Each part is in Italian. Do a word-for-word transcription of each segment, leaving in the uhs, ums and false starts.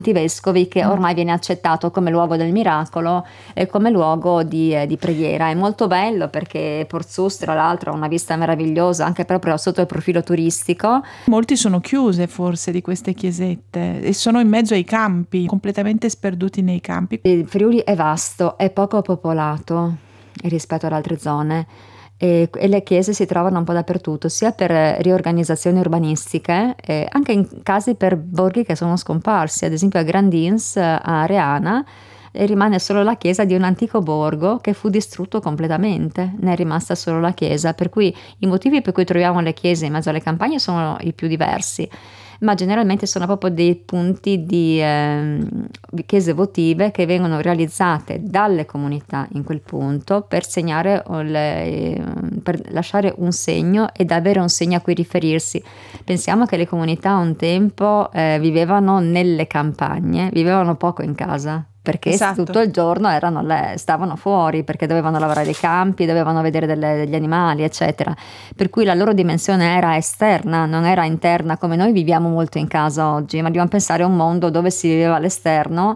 i vescovi, che ormai viene accettato come luogo del miracolo e come luogo di, eh, di preghiera. È molto bello perché Porzus, tra l'altro, ha una vista meravigliosa anche proprio sotto il profilo turistico. Molti sono chiuse forse di queste chiesette e sono in mezzo ai campi, completamente sperduti nei campi. Il Friuli è vasto, è poco popolato rispetto ad altre zone. E, e le chiese si trovano un po' dappertutto, sia per riorganizzazioni urbanistiche, eh, anche in casi per borghi che sono scomparsi. Ad esempio a Grandins, a Areana, eh, rimane solo la chiesa di un antico borgo che fu distrutto completamente, ne è rimasta solo la chiesa, per cui i motivi per cui troviamo le chiese in mezzo alle campagne sono i più diversi, ma generalmente sono proprio dei punti di, eh, di chiese votive che vengono realizzate dalle comunità in quel punto per segnare, le, per lasciare un segno ed avere un segno a cui riferirsi. Pensiamo che le comunità un tempo eh, vivevano nelle campagne, vivevano poco in casa, perché Esatto. tutto il giorno erano le, stavano fuori, perché dovevano lavorare dei campi, dovevano vedere delle, degli animali, eccetera. Per cui la loro dimensione era esterna, non era interna come noi viviamo molto in casa oggi, ma dobbiamo pensare a un mondo dove si viveva all'esterno.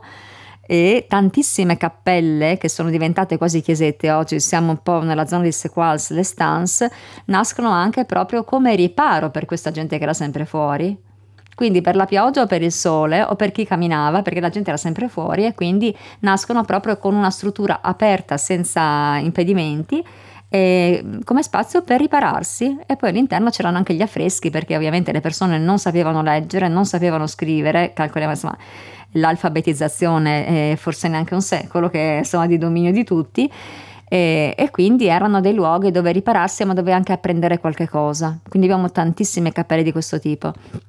E tantissime cappelle che sono diventate quasi chiesette, oggi siamo un po' nella zona di Sequals, les Stans, nascono anche proprio come riparo per questa gente che era sempre fuori. Quindi per la pioggia o per il sole o per chi camminava, perché la gente era sempre fuori, e quindi nascono proprio con una struttura aperta senza impedimenti, e come spazio per ripararsi. E poi all'interno c'erano anche gli affreschi, perché ovviamente le persone non sapevano leggere, non sapevano scrivere, calcoliamo insomma l'alfabetizzazione è forse neanche un secolo che è insomma di dominio di tutti. E, e quindi erano dei luoghi dove ripararsi, ma dove anche apprendere qualche cosa. Quindi abbiamo tantissime cappelle di questo tipo.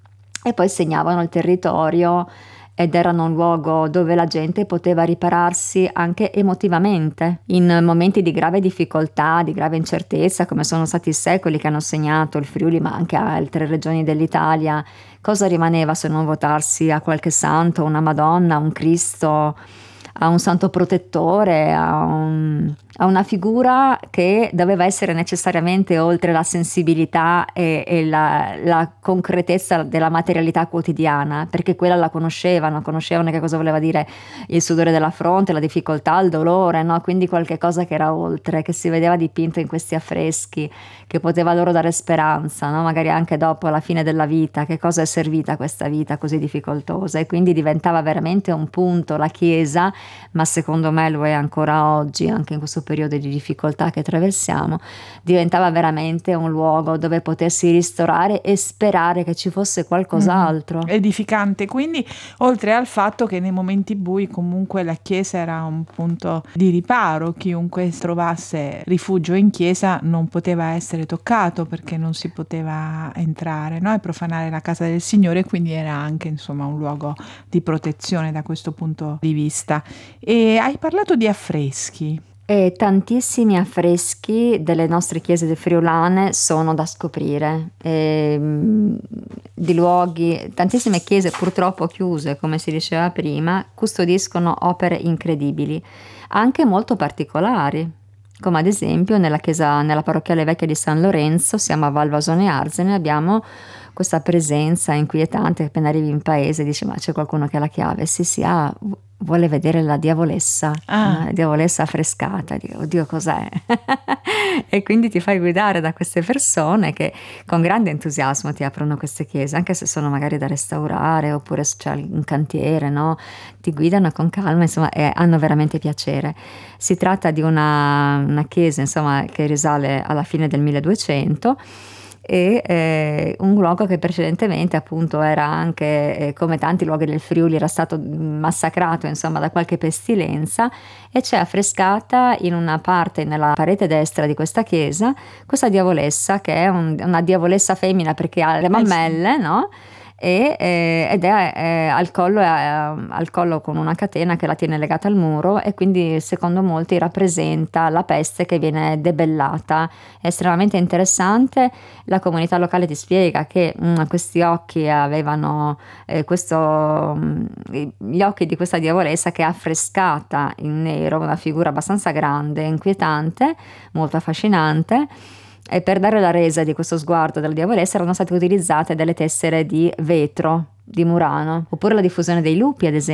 E poi segnavano il territorio ed erano un luogo dove la gente poteva ripararsi anche emotivamente in momenti di grave difficoltà, di grave incertezza, come sono stati i secoli che hanno segnato il Friuli, ma anche altre regioni dell'Italia. Cosa rimaneva se non votarsi a qualche santo, una Madonna, un Cristo, a un santo protettore, a, un, a una figura che doveva essere necessariamente oltre la sensibilità e, e la, la concretezza della materialità quotidiana, perché quella la conoscevano, conoscevano che cosa voleva dire il sudore della fronte, la difficoltà, il dolore, no? Quindi qualche cosa che era oltre, che si vedeva dipinto in questi affreschi, che poteva loro dare speranza, no? Magari anche dopo la fine della vita, che cosa è servita questa vita così difficoltosa, e quindi diventava veramente un punto la Chiesa, ma secondo me lo è ancora oggi, anche in questo periodo di difficoltà che attraversiamo, diventava veramente un luogo dove potersi ristorare e sperare che ci fosse qualcos'altro. Mm, edificante. Quindi, oltre al fatto che nei momenti bui comunque la chiesa era un punto di riparo, chiunque trovasse rifugio in chiesa non poteva essere toccato perché non si poteva entrare, no? E profanare la casa del Signore, quindi era anche insomma un luogo di protezione da questo punto di vista. E hai parlato di affreschi. E tantissimi affreschi delle nostre chiese friulane sono da scoprire, e, di luoghi, tantissime chiese purtroppo chiuse, come si diceva prima, custodiscono opere incredibili, anche molto particolari, come ad esempio nella chiesa, nella parrocchiale vecchia di San Lorenzo, siamo a Valvasone Arzene, abbiamo questa presenza inquietante. Appena arrivi in paese dici: ma c'è qualcuno che ha la chiave? Sì, sì, ah, vuole vedere la diavolessa, ah. la diavolessa affrescata. Dico, oddio, cos'è? E quindi ti fai guidare da queste persone che con grande entusiasmo ti aprono queste chiese, anche se sono magari da restaurare oppure c'è un cantiere, no? Ti guidano con calma, insomma, e hanno veramente piacere. Si tratta di una, una chiesa, insomma, che risale alla fine del milleduecento, e eh, un luogo che precedentemente appunto era anche, eh, come tanti luoghi del Friuli, era stato massacrato insomma da qualche pestilenza, e c'è affrescata in una parte, nella parete destra di questa chiesa, questa diavolessa, che è un, una diavolessa femmina perché ha le mammelle, no? E, eh, ed è eh, al collo, eh, al collo con una catena che la tiene legata al muro, e quindi secondo molti rappresenta la peste che viene debellata. È estremamente interessante. La comunità locale ti spiega che mh, questi occhi avevano eh, questo, mh, gli occhi di questa diavolessa, che è affrescata in nero, una figura abbastanza grande, inquietante, molto affascinante. E per dare la resa di questo sguardo della diavolessa erano state utilizzate delle tessere di vetro di Murano, oppure la diffusione dei lupi, ad esempio.